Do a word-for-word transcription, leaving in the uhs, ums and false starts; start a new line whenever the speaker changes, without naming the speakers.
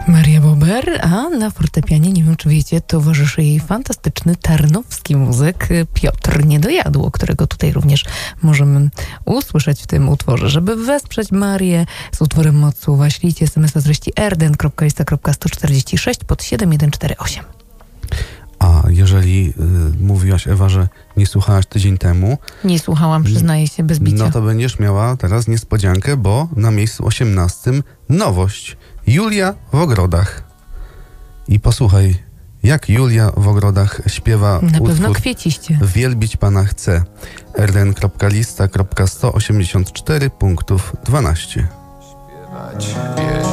Maria Bober, a na fortepianie, nie wiem czy wiecie, towarzyszy jej fantastyczny tarnowski muzyk Piotr Niedojadło, którego tutaj również możemy usłyszeć w tym utworze. Żeby wesprzeć Marię z utworem mocy, wyślijcie es em es a z treści erden kropka lista kropka sto czterdzieści sześć pod siedem jeden cztery osiem.
A jeżeli y, mówiłaś, Ewa, że nie słuchałaś tydzień temu...
Nie słuchałam, przyznaję się, bez bicia.
No to będziesz miała teraz niespodziankę, bo na miejscu osiemnastym nowość. Julia w ogrodach. I posłuchaj, jak Julia w ogrodach śpiewa
Na
utwór
pewno kwieciście.
Wielbić Pana chcę. erden kropka lista kropka sto osiemdziesiąt cztery punktów dwanaście.
Śpiewać.